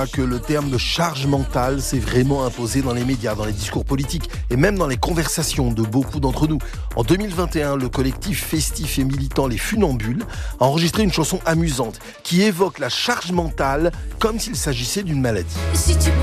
Que le terme de charge mentale s'est vraiment imposé dans les médias, dans les discours politiques et même dans les conversations de beaucoup d'entre nous. En 2021, le collectif festif et militant Les Funambules a enregistré une chanson amusante qui évoque la charge mentale comme s'il s'agissait d'une maladie.